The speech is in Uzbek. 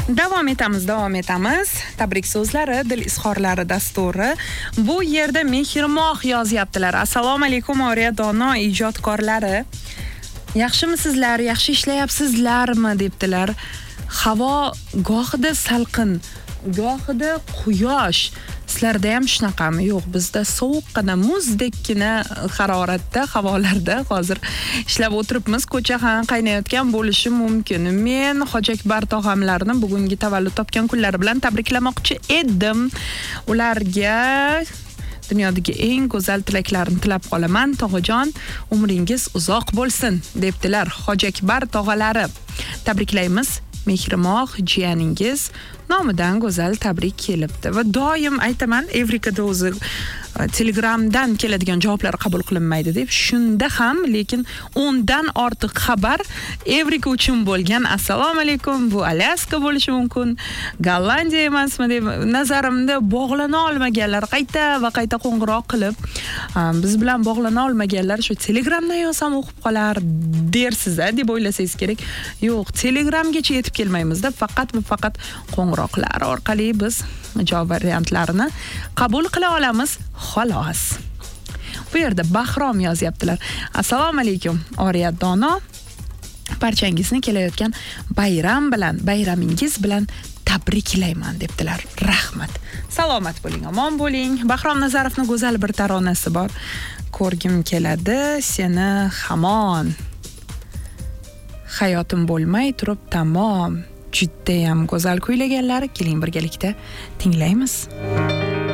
Davom etamiz. Tabrik so'zlari, dil izhorlari dasturi. Bu yerda Mehrimoh yozyaptilar. Assalomu alaykum, Oriya dono ijodkorlari. Yaxshimisizlar, yaxshi ishlayapsizlarmi debdilar. Havo gohida salqin, gohida quyosh. Sizlarda ham shunaqami? Yo'q, bizda sovuqqina, muzdekkina haroratda, havolarda hozir ishlab o'tiribmiz. Ko'cha ham qaynayotgan bo'lishi mumkin. Men Hojiakbar tog'amlarni bugungi tavallud topgan kunlari bilan tabriklamoqchi edim. Ularga dunyodagi eng go'zal tilaklarni tilab qolaman. Tog'ajon, umringiz uzoq bo'lsin, debdilar Hojiakbar tog'alari. Tabriklaymiz. Mehrimoh jiyaningiz nomidan go'zal tabrik kelibdi va doim aytaman, Evrikada o'zi Telegramdan keladigan javoblar qabul qilinmaydi deb. Shunda ham, lekin 10 dan ortiq xabar Evrika uchun bo'lgan. Assalomu alaykum, bu Alyaska bo'lishi mumkin, Gollandiya emasmi deb nazarimda bog'lana olmaganlar qayta va qayta qo'ng'iroq qilib, biz bilan bog'lana olmaganlar shu Telegramdan yozsam o'qib qolar dersiz deb o'ylasangiz kerak. Yo'q, Telegramgacha yetib kelmaymizda, faqat va faqat qo'ng'iroqlar orqali biz javob variantlarini qabul qila olamiz. Xolos. Bu yerda Bahrom yozyaptilar. Assalomu alaykum, Oriya dono. Barchangizni kelayotgan bayramingiz bilan tabriklayman debdilar. Rahmat. Salomat bo'ling, omon bo'ling. Bahrom Nazarovning go'zal bir taronasi bor. Ko'rgim keladi seni hamon. Hayotim bo'lmay turib tamom. Juda ham go'zal kuylaganlar. Keling birgalikda tinglaymiz.